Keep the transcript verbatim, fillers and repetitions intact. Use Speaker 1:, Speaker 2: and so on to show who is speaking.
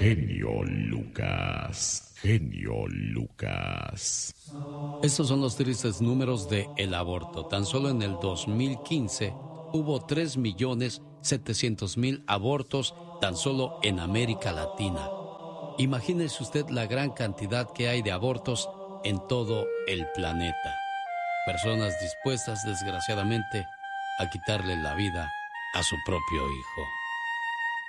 Speaker 1: genio Lucas, genio Lucas.
Speaker 2: Estos son los tristes números de el aborto. Tan solo en el dos mil quince hubo tres millones setecientos mil abortos tan solo en América Latina. Imagínese usted la gran cantidad que hay de abortos en todo el planeta. Personas dispuestas, desgraciadamente, a quitarle la vida a su propio hijo.